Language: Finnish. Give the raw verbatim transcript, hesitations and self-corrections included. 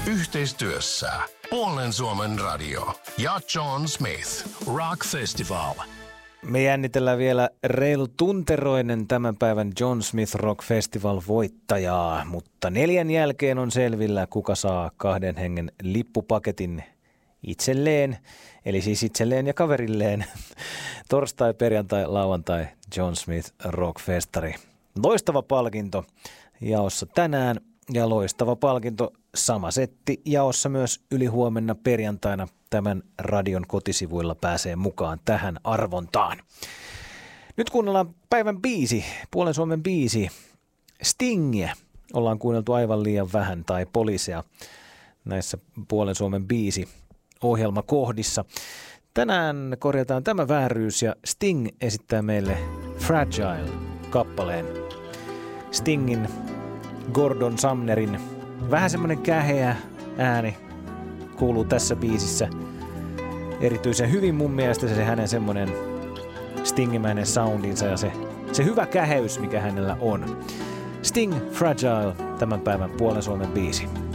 Yhteistyössä Puolen Suomen Radio ja John Smith Rock Festival. Me jännitellään vielä reilu tunteroinen tämän päivän John Smith Rock Festival voittajaa, mutta neljän jälkeen on selvillä, kuka saa kahden hengen lippupaketin itselleen, eli siis itselleen ja kaverilleen. Torstai, perjantai, lauantai John Smith Rock Festari. Loistava palkinto jaossa tänään ja loistava palkinto sama setti jaossa myös ylihuomenna perjantaina. Tämän radion kotisivuilla pääsee mukaan tähän arvontaan. Nyt kuunnellaan päivän biisi, Puolen Suomen biisi, Stingiä. Ollaan kuunneltu aivan liian vähän tai Poliisea näissä Puolen Suomen biisi ohjelmakohdissa. Tänään korjataan tämä vääryys ja Sting esittää meille Fragile-kappaleen. Stingin, Gordon Sumnerin, vähän semmoinen käheä ääni kuuluu tässä biisissä erityisen hyvin mun mielestä, se hänen semmoinen stingimäinen soundinsa ja se, se hyvä käheys, mikä hänellä on. Sting, Fragile, tämän päivän Puolen Suomen biisi.